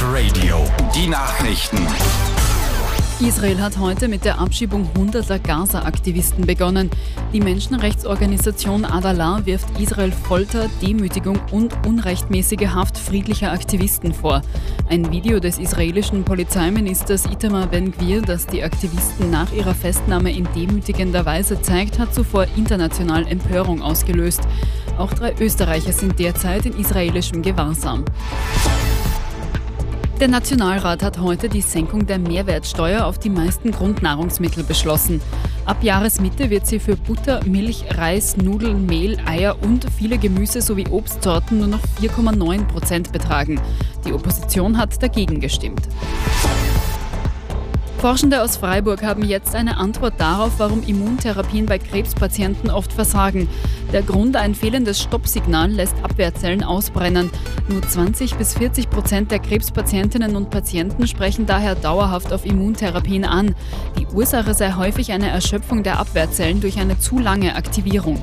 Radio. Die Nachrichten. Israel hat heute mit der Abschiebung hunderter Gaza-Aktivisten begonnen. Die Menschenrechtsorganisation Adalah wirft Israel Folter, Demütigung und unrechtmäßige Haft friedlicher Aktivisten vor. Ein Video des israelischen Polizeiministers Itamar Ben-Gvir, das die Aktivisten nach ihrer Festnahme in demütigender Weise zeigt, hat zuvor international Empörung ausgelöst. Auch 3 Österreicher sind derzeit in israelischem Gewahrsam. Der Nationalrat hat heute die Senkung der Mehrwertsteuer auf die meisten Grundnahrungsmittel beschlossen. Ab Jahresmitte wird sie für Butter, Milch, Reis, Nudeln, Mehl, Eier und viele Gemüse sowie Obstsorten nur noch 4,9% betragen. Die Opposition hat dagegen gestimmt. Forschende aus Freiburg haben jetzt eine Antwort darauf, warum Immuntherapien bei Krebspatienten oft versagen. Der Grund: ein fehlendes Stoppsignal lässt Abwehrzellen ausbrennen. Nur 20-40% der Krebspatientinnen und Patienten sprechen daher dauerhaft auf Immuntherapien an. Die Ursache sei häufig eine Erschöpfung der Abwehrzellen durch eine zu lange Aktivierung.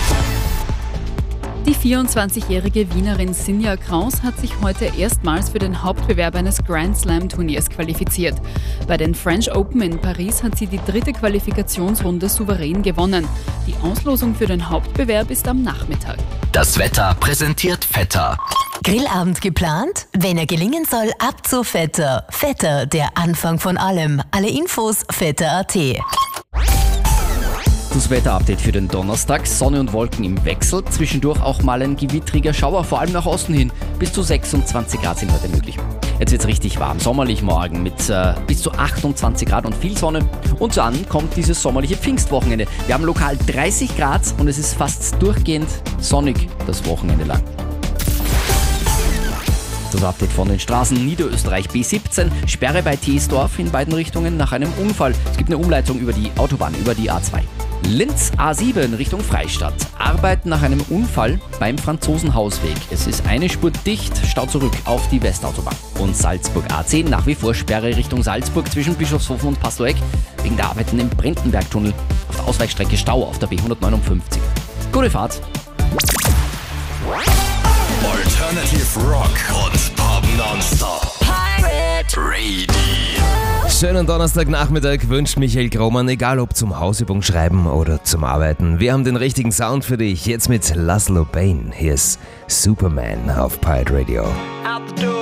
Die 24-jährige Wienerin Sinja Kraus hat sich heute erstmals für den Hauptbewerb eines Grand Slam-Turniers qualifiziert. Bei den French Open in Paris hat sie die 3. Qualifikationsrunde souverän gewonnen. Die Auslosung für den Hauptbewerb ist am Nachmittag. Das Wetter präsentiert Vetter. Grillabend geplant? Wenn er gelingen soll, ab zu Vetter. Vetter, der Anfang von allem. Alle Infos vetter.at. Das Wetterupdate für den Donnerstag. Sonne und Wolken im Wechsel. Zwischendurch auch mal ein gewittriger Schauer, vor allem nach Osten hin. Bis zu 26 Grad sind heute möglich. Jetzt wird es richtig warm. Sommerlich morgen mit bis zu 28 Grad und viel Sonne. Und dann kommt dieses sommerliche Pfingstwochenende. Wir haben lokal 30 Grad und es ist fast durchgehend sonnig das Wochenende lang. Das Update von den Straßen: Niederösterreich B17, Sperre bei Teesdorf in beiden Richtungen nach einem Unfall. Es gibt eine Umleitung über die Autobahn, über die A2. Linz A7 Richtung Freistadt. Arbeiten nach einem Unfall beim Franzosenhausweg. Es ist eine Spur dicht, Stau zurück auf die Westautobahn. Und Salzburg A10 nach wie vor Sperre Richtung Salzburg zwischen Bischofshofen und Pastoreck wegen der Arbeiten im Brentenbergtunnel. Auf der Ausweichstrecke Stau auf der B159. Gute Fahrt. Alternative Rock und Pop nonstop. Pirate Radio. Schönen Donnerstagnachmittag wünscht Michael Grohmann, egal ob zum Hausübung schreiben oder zum Arbeiten. Wir haben den richtigen Sound für dich, jetzt mit Laszlo Bane. Hier ist Superman auf Pirate Radio. Out the door.